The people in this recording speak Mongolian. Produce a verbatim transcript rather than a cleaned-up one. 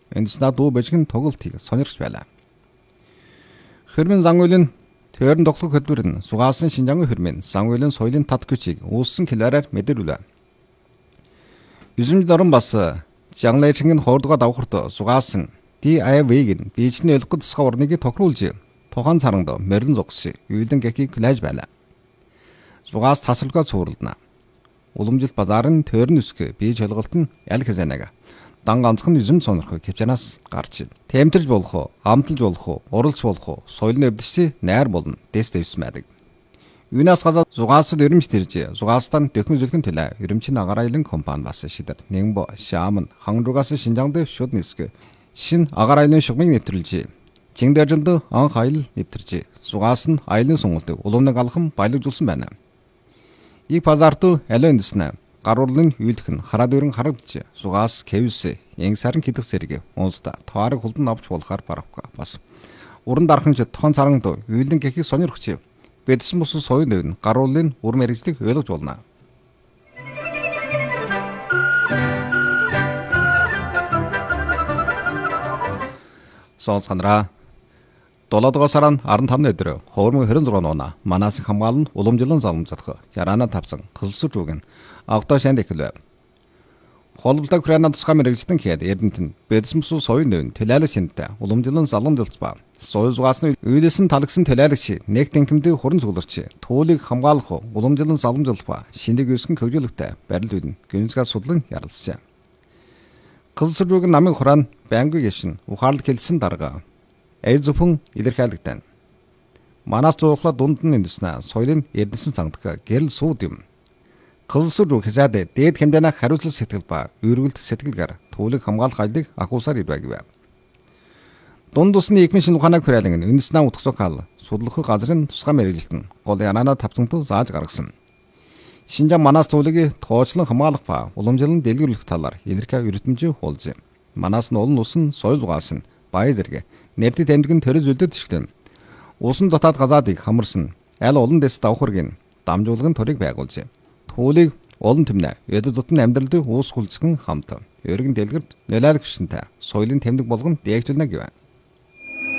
эндснаа дүү бэжгэн тоглолтыг сонирхож байлаа. Хэрмэн Зангуйлын төрөн тоглох хөдөлмөр нь сугаасан Шинжаангүй хэрмэн Зангуйлын соёлын тат хүчийг үүссэн хэлээрээр мэдээлвэ. Юзэмд орон бас Жанлайчингийн хоордгоо давхарт сугаасан ди ай вэйг нь Бээжний өлгөд тусгай орныг тохируулж тохон царанд морин зогссон үйлдэн гэхийг хүлээж байлаа. Сугаас тасралгаа цууралдана. Уламжлалт базарын төрн үсг бие жолголт нь аль хэзээнэг дан ганцхан юзэм сонирхох хөвчнаас гарч тэмтэрж болох уу, амталж болох уу, уралж болох уу, соёлын өвдөсч найр болно дэс дэвсэн байдаг. Юунаас гадаа зугаасд өрөмж тэрж зугаастан дэхмэн зүлгэн төлөө өрөмчийн агаар айлын компани бас шидэр нэгбо шаамн хангругаас Шинжаангд шууд нисгэ шин агаар айлын шугмыг нэвтрүүлж Чиндэржэнд анх айл нэвтэрж зугаас нь айлын сонголт улууныг алхам баялагжуулсан байна. И пазарту элэндснэ гаруулын үйлдэх нь хараад өрн харагдж сугаас кевс янг сарын хидэх зэрэг унста таарыг хулдан авч болохаар барахгүй бас уран дарахынч тохон царанд үйлдэн гэхийг сонирхч бэдсэн бус соён дэвн гаруулын үр мэрэгжлийг ойлгож болно. Сонсгонраа долоодгоо саран арван тавны өдөр ховрмог хорин зургаан оноо манаас хамгаалан уламжлан заламжлах яраана тавцан кылсуур рууг авто шанд эхлэв. Холболтой Украина тусгай мэрэгжлэн хэд эрдэнэт нь бэдсмсүү соён дэвн тэлайлэг шинтэй уламжлан заламжлалт ба соёл зугаасны үйлсэн талагсан тэлайлагч нэг тэнхимдэг хуран цугларч туулийг хамгаалах уламжлан заламжлалт ба шинийг өсгөн хөгжүүлэлттэй барил үйдэн гүнзгий судлан ярилцжээ. Кылсуур рууг намын хураан байнгын гişин ухаалт хэлсэн дарга эй зөвхөн илэрхийлэгдэн. Манаас зуухла дунд нь эндснэ соёлын эрдэнэсэн цангадах гэрэл сууд юм. Кылсуур руу хязаад дээд хэмжээний хариуцлал сэтгэл ба өргөлт сэтгэлгээр туулыг хамгаалах ажлыг ахуусаар ирвэ гэв. Дунд усны экмэн шин ухаанаг хүрээлэн эндснэ утгацокал судлах газрын тусгай мэрэгжилтэн гол янаана тавцантуу зааж гаргасан. Шинжаан манаас туулыг тоочлон хамгаалах ба уламжлан дэлгэрүүлэх талаар илэрхий өртөмжөө хуулж. Манаас нь олон усан соёл зугаасан бая зэрэг нэрдэд тэмдгэн төрөж үлдэж тишгэлэн. Усан дотоод газаадыг хамарсан аль олон дэс давхаргийн дамжуулгын төрийг байгуулж. Туулыг олон тэмнэ эд дутан амьдралд уус хүлцгэн хамт өргөн дэлгэрд нөлөөлөх хүчтэй соёлын тэмдэг болгон дээгжүүлнэ гэв.